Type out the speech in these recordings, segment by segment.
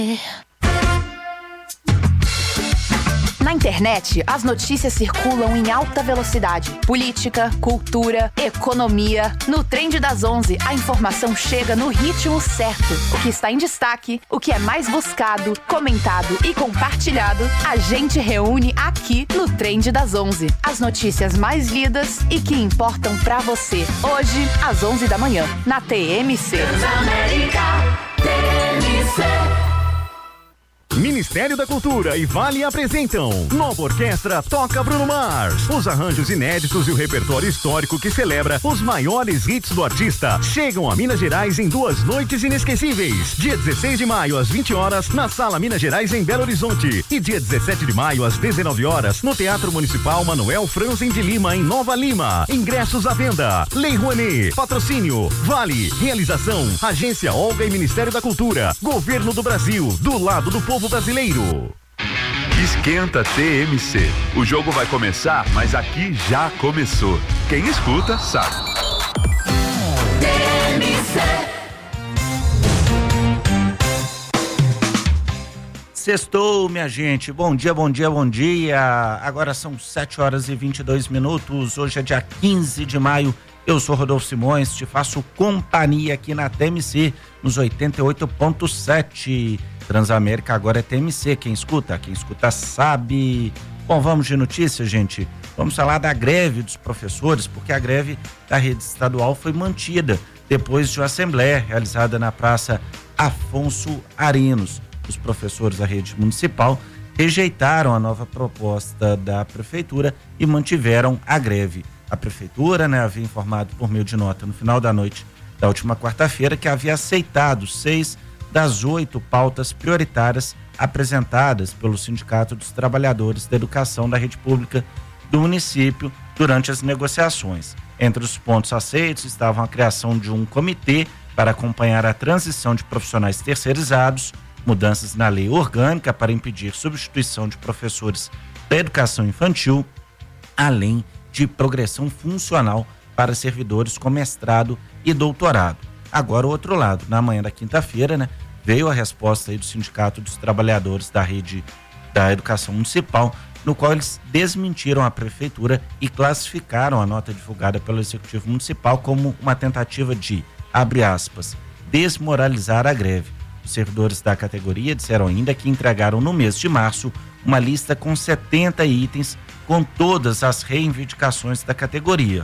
Na internet, as notícias circulam em alta velocidade. Política, cultura, economia. No Trend das 11, a informação chega no ritmo certo. O que está em destaque, o que é mais buscado, comentado e compartilhado, a gente reúne aqui no Trend das 11. As notícias mais lidas e que importam pra você. Hoje, às 11 da manhã, na TMC. Transamérica, TMC. Ministério da Cultura e Vale apresentam Nova Orquestra Toca Bruno Mars. Os arranjos inéditos e o repertório histórico que celebra os maiores hits do artista chegam a Minas Gerais em 2 noites inesquecíveis. Dia 16 de maio às 20 horas na Sala Minas Gerais em Belo Horizonte e dia 17 de maio às 19 horas no Teatro Municipal Manuel Franzen de Lima em Nova Lima. Ingressos à venda. Lei Rouanet. Patrocínio Vale. Realização Agência Olga e Ministério da Cultura. Governo do Brasil. Do lado do povo brasileiro. Esquenta TMC. O jogo vai começar, mas aqui já começou. Quem escuta sabe. TMC. Sextou, minha gente. Bom dia, bom dia, bom dia. Agora são 7 horas e 22 minutos. Hoje é dia 15 de maio. Eu sou Rodolfo Simões, te faço companhia aqui na TMC, nos 88.7. Transamérica agora é TMC, quem escuta sabe. Bom, vamos de notícias, gente. Vamos falar da greve dos professores, porque a greve da rede estadual foi mantida depois de uma assembleia realizada na Praça Afonso Arinos. Os professores da rede municipal rejeitaram a nova proposta da prefeitura e mantiveram a greve. A prefeitura, havia informado por meio de nota no final da noite da última quarta-feira que havia aceitado 6 das 8 pautas prioritárias apresentadas pelo Sindicato dos Trabalhadores da Educação da Rede Pública do município durante as negociações. Entre os pontos aceitos estavam a criação de um comitê para acompanhar a transição de profissionais terceirizados, mudanças na lei orgânica para impedir substituição de professores da educação infantil, além de progressão funcional para servidores com mestrado e doutorado. Agora o outro lado, na manhã da quinta-feira, veio a resposta aí do Sindicato dos Trabalhadores da Rede da Educação Municipal, no qual eles desmentiram a prefeitura e classificaram a nota divulgada pelo Executivo Municipal como uma tentativa de, abre aspas, desmoralizar a greve. Os servidores da categoria disseram ainda que entregaram no mês de março uma lista com 70 itens com todas as reivindicações da categoria.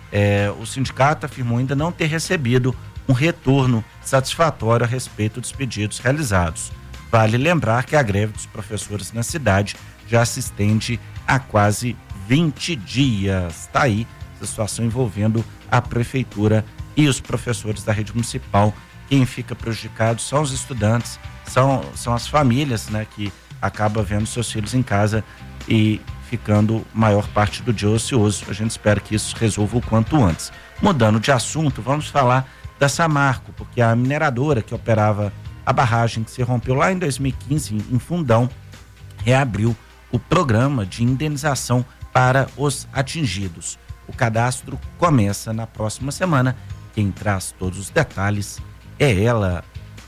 O sindicato afirmou ainda não ter recebido um retorno satisfatório a respeito dos pedidos realizados. Vale lembrar que a greve dos professores na cidade já se estende há quase 20 dias. Está aí a situação envolvendo a prefeitura e os professores da rede municipal. Quem fica prejudicado são os estudantes, são as famílias, que acabam vendo seus filhos em casa e ficando maior parte do dia ocioso. A gente espera que isso resolva o quanto antes. Mudando de assunto, vamos falar da Samarco, porque a mineradora que operava a barragem que se rompeu lá em 2015 em Fundão reabriu o programa de indenização para os atingidos. O cadastro começa na próxima semana. Quem traz todos os detalhes é ela,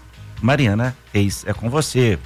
Mariana Reis. É com você.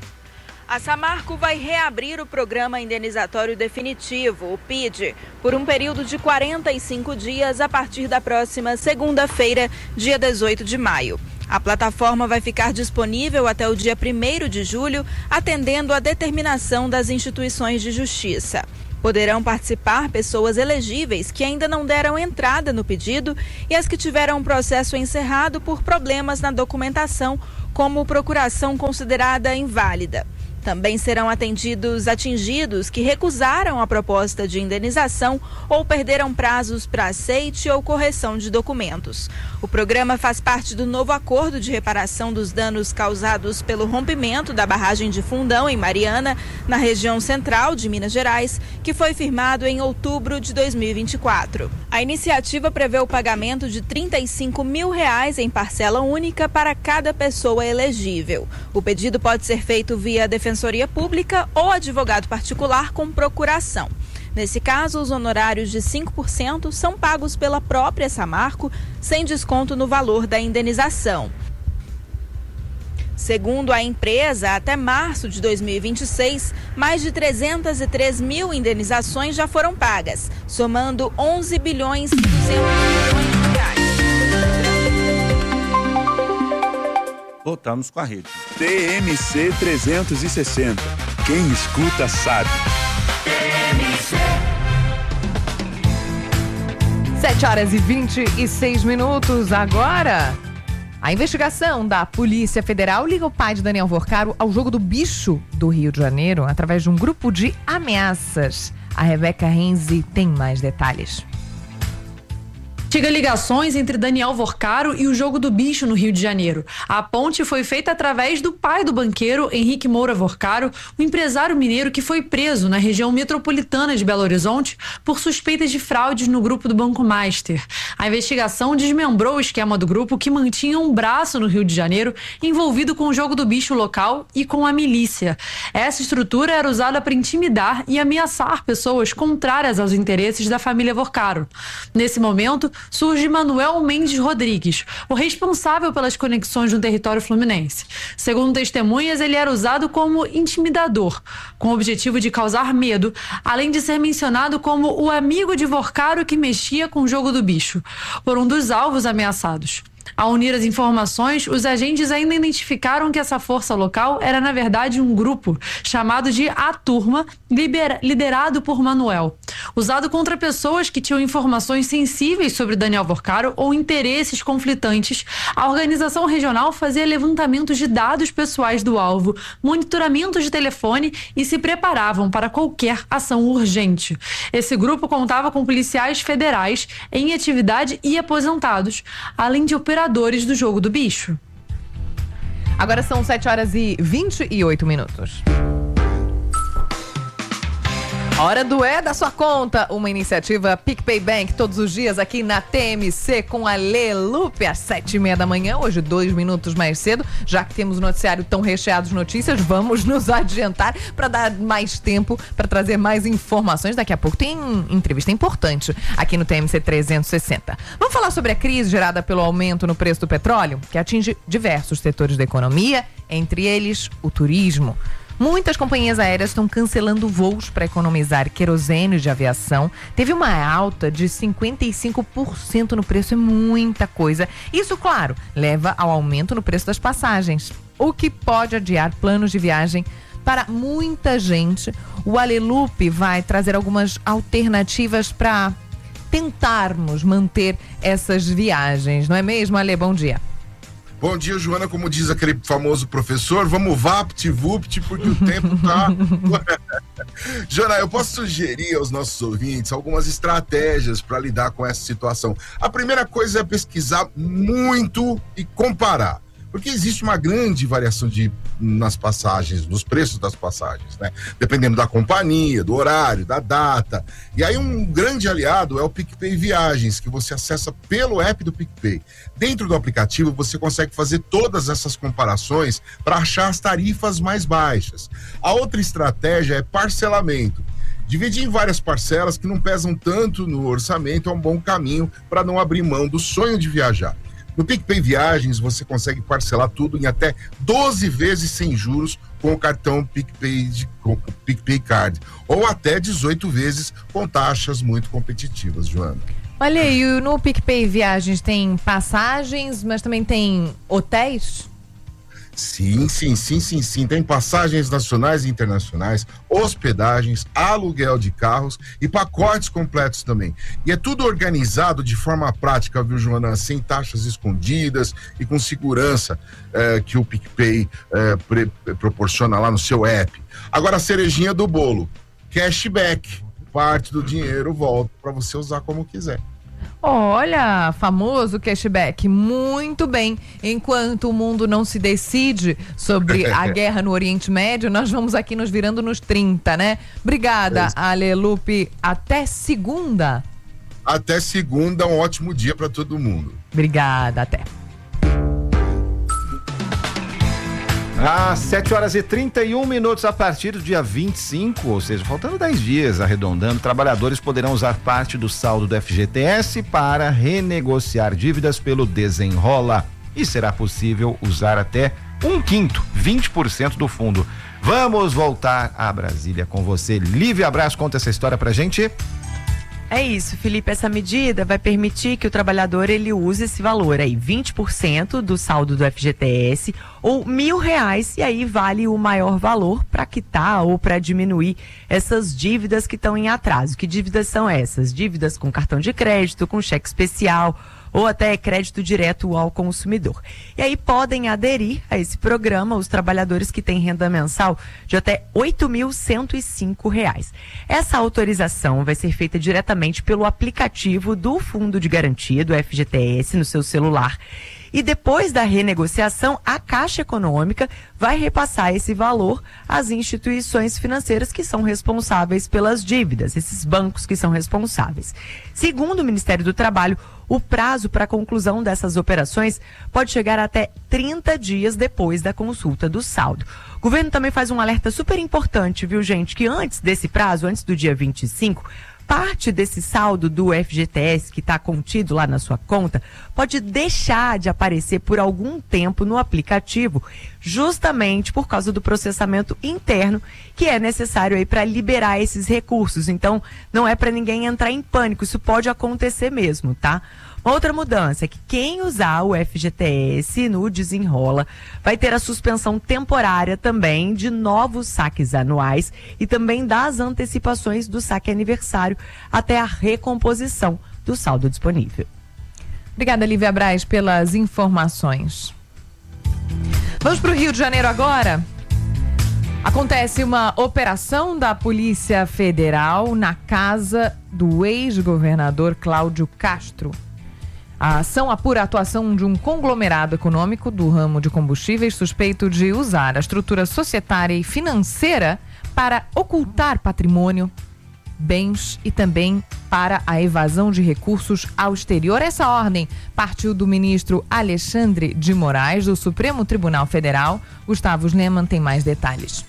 A Samarco vai reabrir o Programa Indenizatório Definitivo, o PID, por um período de 45 dias a partir da próxima segunda-feira, dia 18 de maio. A plataforma vai ficar disponível até o dia 1º de julho, atendendo à determinação das instituições de justiça. Poderão participar pessoas elegíveis que ainda não deram entrada no pedido e as que tiveram um processo encerrado por problemas na documentação, como procuração considerada inválida. Também serão atendidos atingidos que recusaram a proposta de indenização ou perderam prazos para aceite ou correção de documentos. O programa faz parte do novo acordo de reparação dos danos causados pelo rompimento da barragem de Fundão, em Mariana, na região central de Minas Gerais, que foi firmado em outubro de 2024. A iniciativa prevê o pagamento de R$ 35 mil em parcela única para cada pessoa elegível. O pedido pode ser feito via Defensoria Pública ou advogado particular com procuração. Nesse caso, os honorários de 5% são pagos pela própria Samarco, sem desconto no valor da indenização. Segundo a empresa, até março de 2026, mais de 303 mil indenizações já foram pagas, somando 11 bilhões e 200 milhões de reais. Voltamos com a rede. TMC 360. Quem escuta sabe. 7h26. Agora, a investigação da Polícia Federal liga o pai de Daniel Vorcaro ao jogo do bicho do Rio de Janeiro através de um grupo de ameaças. A Rebeca Renzi tem mais detalhes. Chega ligações entre Daniel Vorcaro e o jogo do bicho no Rio de Janeiro. A ponte foi feita através do pai do banqueiro, Henrique Moura Vorcaro, o empresário mineiro que foi preso na região metropolitana de Belo Horizonte por suspeitas de fraudes no grupo do Banco Master. A investigação desmembrou o esquema do grupo que mantinha um braço no Rio de Janeiro envolvido com o jogo do bicho local e com a milícia. Essa estrutura era usada para intimidar e ameaçar pessoas contrárias aos interesses da família Vorcaro. Nesse momento, surge Manuel Mendes Rodrigues, o responsável pelas conexões no território fluminense. Segundo testemunhas, ele era usado como intimidador, com o objetivo de causar medo, além de ser mencionado como o amigo de Vorcaro que mexia com o jogo do bicho, por um dos alvos ameaçados. Ao unir as informações, os agentes ainda identificaram que essa força local era, na verdade, um grupo chamado de A Turma, liderado por Manuel. Usado contra pessoas que tinham informações sensíveis sobre Daniel Vorcaro ou interesses conflitantes, a organização regional fazia levantamentos de dados pessoais do alvo, monitoramento de telefone e se preparavam para qualquer ação urgente. Esse grupo contava com policiais federais em atividade e aposentados, além de operadores do jogo do bicho. Agora são 7h28. Hora do É da Sua Conta, uma iniciativa PicPay Bank todos os dias aqui na TMC com a Lê Lupe às 7h30 da manhã, hoje 2 minutos mais cedo, já que temos o noticiário tão recheado de notícias, vamos nos adiantar para dar mais tempo para trazer mais informações. Daqui a pouco tem entrevista importante aqui no TMC 360. Vamos falar sobre a crise gerada pelo aumento no preço do petróleo, que atinge diversos setores da economia, entre eles o turismo. Muitas companhias aéreas estão cancelando voos para economizar querosene de aviação. Teve uma alta de 55% no preço, é muita coisa. Isso, claro, leva ao aumento no preço das passagens, o que pode adiar planos de viagem para muita gente. O Ale Lupe vai trazer algumas alternativas para tentarmos manter essas viagens. Não é mesmo, Ale? Bom dia. Bom dia, Joana. Como diz aquele famoso professor, vamos vapt-vupt, porque o tempo tá... Joana, eu posso sugerir aos nossos ouvintes algumas estratégias para lidar com essa situação. A primeira coisa é pesquisar muito e comparar, porque existe uma grande variação nas passagens, nos preços das passagens, né? Dependendo da companhia, do horário, da data. E aí um grande aliado é o PicPay Viagens, que você acessa pelo app do PicPay. Dentro do aplicativo você consegue fazer todas essas comparações para achar as tarifas mais baixas. A outra estratégia é parcelamento. Dividir em várias parcelas que não pesam tanto no orçamento é um bom caminho para não abrir mão do sonho de viajar. No PicPay Viagens, você consegue parcelar tudo em até 12 vezes sem juros com o cartão PicPay Card, ou até 18 vezes com taxas muito competitivas, Joana. Olha aí, no PicPay Viagens tem passagens, mas também tem hotéis? Sim. Tem passagens nacionais e internacionais, hospedagens, aluguel de carros e pacotes completos também. E é tudo organizado de forma prática, viu, Joana? Sem taxas escondidas e com segurança que o PicPay proporciona lá no seu app. Agora a cerejinha do bolo, cashback. Parte do dinheiro volta para você usar como quiser. Olha, famoso cashback, muito bem. Enquanto o mundo não se decide sobre a guerra no Oriente Médio, nós vamos aqui nos virando nos 30, né? Obrigada, Ale Lupe. Até segunda. Até segunda, um ótimo dia para todo mundo. Obrigada, até. Às 7h31, a partir do dia 25, ou seja, faltando 10 dias, arredondando, trabalhadores poderão usar parte do saldo do FGTS para renegociar dívidas pelo Desenrola. E será possível usar até 1/5, 20% do fundo. Vamos voltar a Brasília com você. Lívia Braz, conta essa história pra gente. É isso, Felipe, essa medida vai permitir que o trabalhador ele use esse valor aí, 20% do saldo do FGTS ou R$1.000, e aí vale o maior valor para quitar ou para diminuir essas dívidas que estão em atraso. Que dívidas são essas? Dívidas com cartão de crédito, com cheque especial ou até crédito direto ao consumidor. E aí podem aderir a esse programa os trabalhadores que têm renda mensal de até R$8.105. Essa autorização vai ser feita diretamente pelo aplicativo do Fundo de Garantia, do FGTS, no seu celular. E depois da renegociação, a Caixa Econômica vai repassar esse valor às instituições financeiras que são responsáveis pelas dívidas, esses bancos que são responsáveis. Segundo o Ministério do Trabalho, o prazo para a conclusão dessas operações pode chegar até 30 dias depois da consulta do saldo. O governo também faz um alerta super importante, viu, gente, que antes desse prazo, antes do dia 25, parte desse saldo do FGTS que está contido lá na sua conta pode deixar de aparecer por algum tempo no aplicativo, justamente por causa do processamento interno que é necessário aí para liberar esses recursos. Então, não é para ninguém entrar em pânico, isso pode acontecer mesmo, tá? Uma outra mudança é que quem usar o FGTS no Desenrola vai ter a suspensão temporária também de novos saques anuais e também das antecipações do saque aniversário até a recomposição do saldo disponível. Obrigada, Lívia Braz, pelas informações. Vamos para o Rio de Janeiro agora. Acontece uma operação da Polícia Federal na casa do ex-governador Cláudio Castro. A ação apura a atuação de um conglomerado econômico do ramo de combustíveis suspeito de usar a estrutura societária e financeira para ocultar patrimônio, bens e também para a evasão de recursos ao exterior. Essa ordem partiu do ministro Alexandre de Moraes, do Supremo Tribunal Federal. Gustavo Lehmann tem mais detalhes.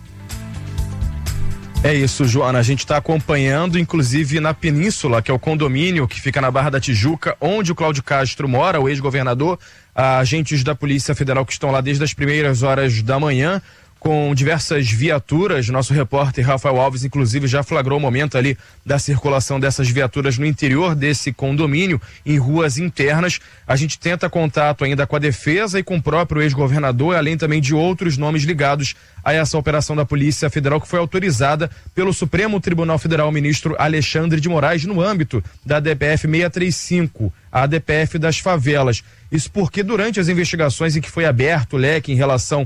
É isso, Joana, a gente está acompanhando, inclusive na Península, que é o condomínio que fica na Barra da Tijuca, onde o Cláudio Castro mora, o ex-governador, agentes da Polícia Federal que estão lá desde as primeiras horas da manhã, com diversas viaturas. Nosso repórter Rafael Alves, inclusive, já flagrou o momento ali da circulação dessas viaturas no interior desse condomínio, em ruas internas. A gente tenta contato ainda com a defesa e com o próprio ex-governador, além também de outros nomes ligados a essa operação da Polícia Federal, que foi autorizada pelo Supremo Tribunal Federal, ministro Alexandre de Moraes, no âmbito da DPF 635, a DPF das favelas. Isso porque durante as investigações em que foi aberto o leque em relação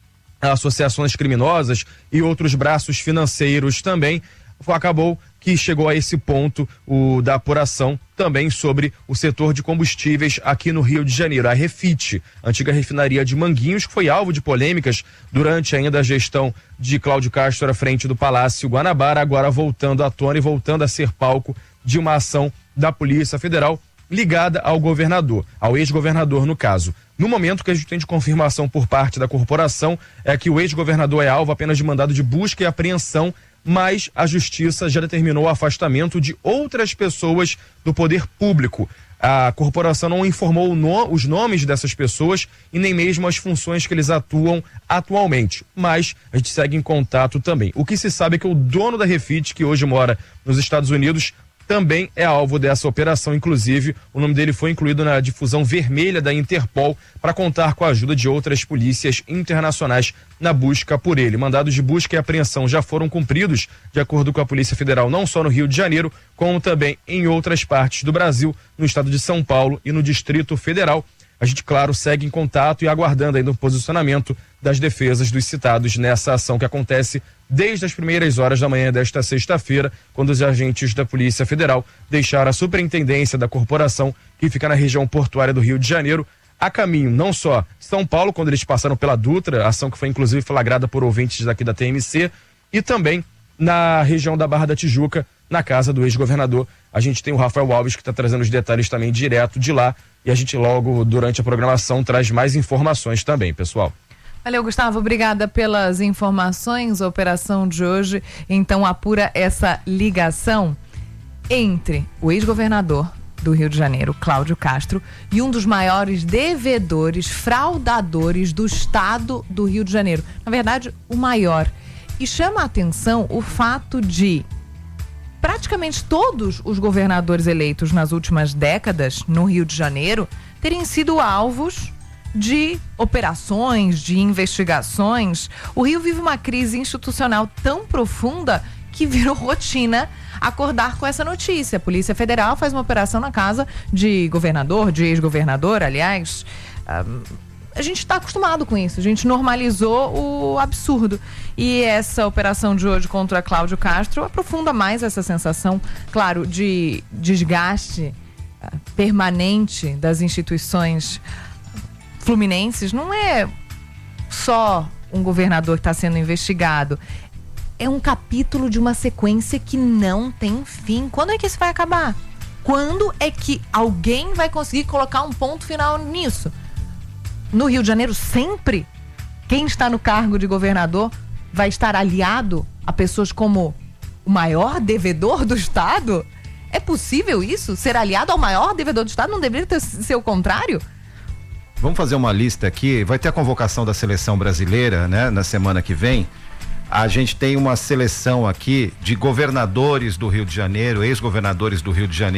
a associações criminosas e outros braços financeiros também, acabou que chegou a esse ponto da apuração também sobre o setor de combustíveis aqui no Rio de Janeiro. A Refit, antiga refinaria de Manguinhos, que foi alvo de polêmicas durante ainda a gestão de Cláudio Castro à frente do Palácio Guanabara, agora voltando à tona e voltando a ser palco de uma ação da Polícia Federal ligada ao governador, ao ex-governador no caso. No momento que a gente tem de confirmação por parte da corporação é que o ex-governador é alvo apenas de mandado de busca e apreensão, mas a justiça já determinou o afastamento de outras pessoas do poder público. A corporação não informou os nomes dessas pessoas e nem mesmo as funções que eles atuam atualmente, mas a gente segue em contato também. O que se sabe é que o dono da Refit, que hoje mora nos Estados Unidos, também é alvo dessa operação. Inclusive, o nome dele foi incluído na difusão vermelha da Interpol para contar com a ajuda de outras polícias internacionais na busca por ele. Mandados de busca e apreensão já foram cumpridos, de acordo com a Polícia Federal, não só no Rio de Janeiro, como também em outras partes do Brasil, no estado de São Paulo e no Distrito Federal. A gente, claro, segue em contato e aguardando ainda o posicionamento das defesas dos citados nessa ação que acontece desde as primeiras horas da manhã desta sexta-feira, quando os agentes da Polícia Federal deixaram a superintendência da corporação, que fica na região portuária do Rio de Janeiro, a caminho não só São Paulo, quando eles passaram pela Dutra, ação que foi inclusive flagrada por ouvintes daqui da TMC, e também na região da Barra da Tijuca, na casa do ex-governador. A gente tem o Rafael Alves, que está trazendo os detalhes também direto de lá, e a gente logo, durante a programação, traz mais informações também, pessoal. Valeu, Gustavo. Obrigada pelas informações. A operação de hoje, então, apura essa ligação entre o ex-governador do Rio de Janeiro, Cláudio Castro, e um dos maiores devedores, fraudadores do estado do Rio de Janeiro. Na verdade, o maior. E chama a atenção o fato de praticamente todos os governadores eleitos nas últimas décadas no Rio de Janeiro terem sido alvos de operações, de investigações. O Rio vive uma crise institucional tão profunda que virou rotina acordar com essa notícia. A Polícia Federal faz uma operação na casa de governador, de ex-governador, aliás. A gente está acostumado com isso, a gente normalizou o absurdo. E essa operação de hoje contra Cláudio Castro aprofunda mais essa sensação, claro, de desgaste permanente das instituições fluminenses. Não é só um governador que está sendo investigado, é um capítulo de uma sequência que não tem fim. Quando é que isso vai acabar? Quando é que alguém vai conseguir colocar um ponto final nisso? No Rio de Janeiro, sempre quem está no cargo de governador vai estar aliado a pessoas como o maior devedor do Estado? É possível isso? Ser aliado ao maior devedor do Estado? Não deveria ser o contrário? Vamos fazer uma lista aqui. Vai ter a convocação da seleção brasileira, né, na semana que vem. A gente tem uma seleção aqui de governadores do Rio de Janeiro, ex-governadores do Rio de Janeiro.